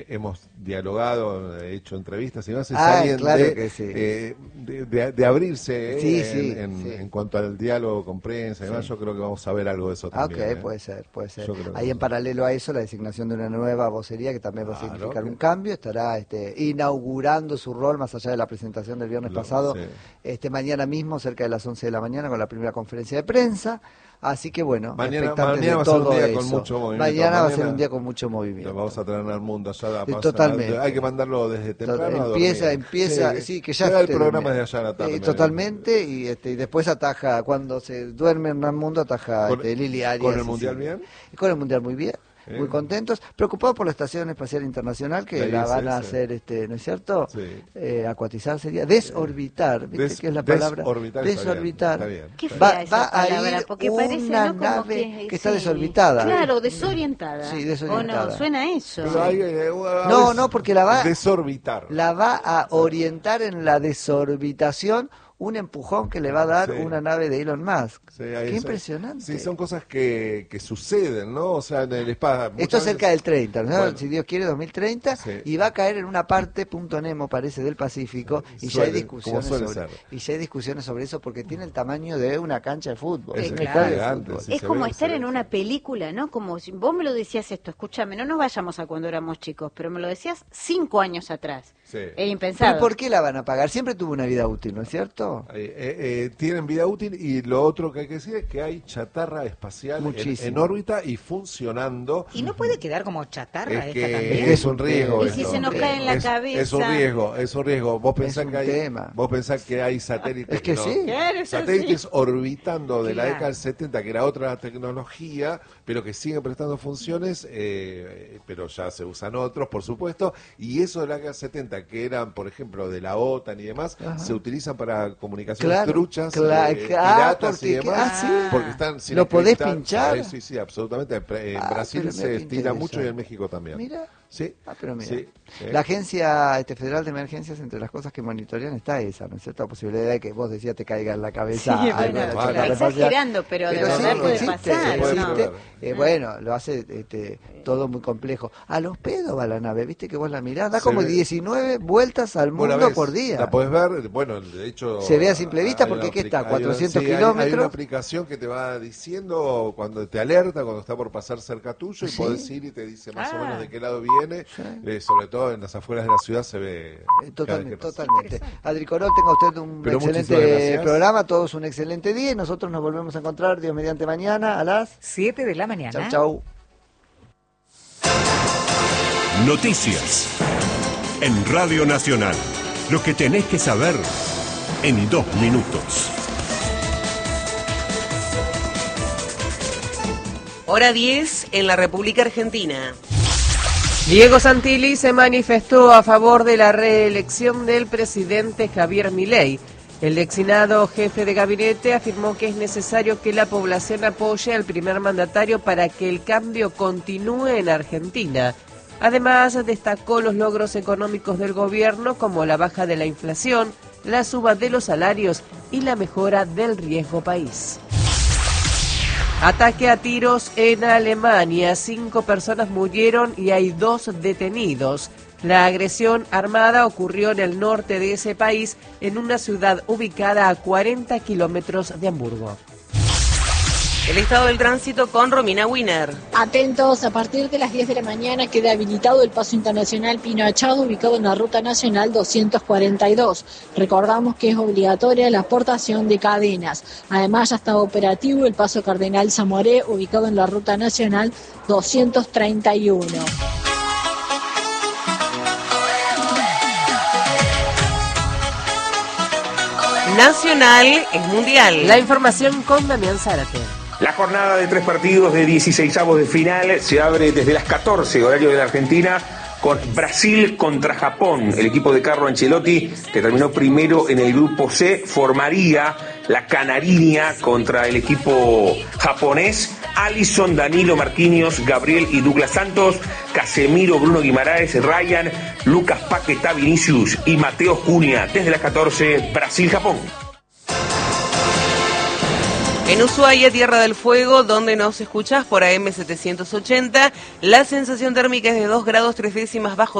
hemos dialogado, hecho entrevistas y más, es alguien claro de, que sí. de abrirse sí. en cuanto al diálogo con prensa y demás. Yo creo que vamos a ver algo de eso también. Puede ser. Ahí en paralelo a eso, la designación de una nueva vocería que también va a significar un cambio. Estará inaugurando su rol más allá de la presentación del viernes pasado, mañana mismo cerca de las 11 de la mañana con la primera conferencia de prensa. Así que bueno, mañana expectantes va de todo a ser un día eso. con mucho movimiento. Mañana va a ser un día con mucho movimiento. Vamos a traer al mundo allá. Totalmente. Hay que mandarlo desde temprano. Empieza, que ya el programa de allá a la tarde. Totalmente, y después ataja, cuando se duerme en el mundo, ataja Lili Arias. ¿Con el Mundial bien? Con el Mundial muy bien. Muy contentos, preocupados por la Estación Espacial Internacional, que la van a hacer, ¿no es cierto? Sí. Acuatizar sería, desorbitar, ¿viste qué es la palabra? Desorbitar. Está bien. ¿Qué va a ir porque parece, una nave que está desorbitada. Claro, desorientada. Sí, desorientada. ¿O no? Suena eso. No, porque la va desorbitar. La va a orientar en la desorbitación, un empujón que le va a dar una nave de Elon Musk. Qué impresionante. Sí, son cosas que suceden, ¿no? O sea, en el espacio. Esto es cerca del 30, ¿no? Bueno, si Dios quiere, 2030, y va a caer en una parte, Punto Nemo, parece, del Pacífico, y ya hay discusiones sobre eso, porque tiene el tamaño de una cancha de fútbol. Es como estar en una película, ¿no? Como si vos me lo decías esto, escúchame, no nos vayamos a cuando éramos chicos, pero me lo decías 5 años atrás. Es impensable. ¿Pero por qué la van a pagar? Siempre tuvo una vida útil, ¿no es cierto? Tienen vida útil, y lo otro que hay que decir es que hay chatarra espacial en órbita y funcionando. Y no puede quedar como chatarra también. Es un riesgo. Y si se nos cae en la cabeza. Es un riesgo. Vos pensás que hay satélites. Es que sí. Satélites orbitando de la década del 70, que era otra tecnología, pero que siguen prestando funciones, pero ya se usan otros, por supuesto. Y eso de la década del 70, que eran, por ejemplo, de la OTAN y demás, se utilizan para comunicaciones truchas, piratas y demás, porque están sin ¿Lo podés pinchar? Sí, absolutamente. En Brasil se estila mucho, y en México también. Mira. Sí. Pero mira. Sí. La Agencia Federal de Emergencias, entre las cosas que monitorean está esa, ¿no es cierto? La posibilidad de que vos decías te caiga en la cabeza. Sí, exagerando, pero de verdad puede pasar. Bueno, lo hace todo muy complejo. A los pedos va la nave, viste que vos la mirás, da como 19 vueltas al mundo por día. La podés ver, bueno, de hecho... Se ve a simple vista porque ¿qué está? 400 kilómetros. Hay una aplicación que te va diciendo cuando te alerta, cuando está por pasar cerca tuyo, y podés ir y te dice más o menos de qué lado viene. Sobre todo en las afueras de la ciudad se ve totalmente. Adri Corol, tenga usted un excelente programa, todos un excelente día, y nosotros nos volvemos a encontrar, Dios mediante, mañana a las 7 de la mañana. Chau. Noticias en Radio Nacional. Lo que tenés que saber en 2 minutos. Hora 10 en la República Argentina. Diego Santilli se manifestó a favor de la reelección del presidente Javier Milei. El designado jefe de gabinete afirmó que es necesario que la población apoye al primer mandatario para que el cambio continúe en Argentina. Además, destacó los logros económicos del gobierno, como la baja de la inflación, la suba de los salarios y la mejora del riesgo país. Ataque a tiros en Alemania. 5 personas murieron y hay 2 detenidos. La agresión armada ocurrió en el norte de ese país, en una ciudad ubicada a 40 kilómetros de Hamburgo. El estado del tránsito con Romina Wiener. Atentos, a partir de las 10 de la mañana queda habilitado el paso internacional Pino Achado, ubicado en la ruta nacional 242. Recordamos que es obligatoria la aportación de cadenas. Además, ya está operativo el paso Cardenal Zamoré, ubicado en la ruta nacional 231. Nacional es mundial. La información con Damián Zárate. La jornada de 3 partidos de 16avos de final se abre desde las 14, horario de la Argentina, con Brasil contra Japón. El equipo de Carlo Ancelotti, que terminó primero en el grupo C, formaría la Canariña contra el equipo japonés. Alisson, Danilo, Marquinhos, Gabriel y Douglas Santos, Casemiro, Bruno Guimaraes, Ryan, Lucas Paquetá, Vinicius y Mateo Cunha. Desde las 14, Brasil-Japón. En Ushuaia, Tierra del Fuego, donde nos escuchás por AM 780, la sensación térmica es de 2 grados 3 décimas bajo